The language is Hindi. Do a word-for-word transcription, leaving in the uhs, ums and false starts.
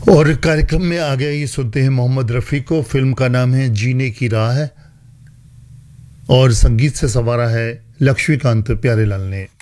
और कार्यक्रम में आ गया, ये सुनते हैं मोहम्मद रफ़ी को। फिल्म का नाम है जीने की राह है और संगीत से संवारा है लक्ष्मीकांत प्यारेलाल ने।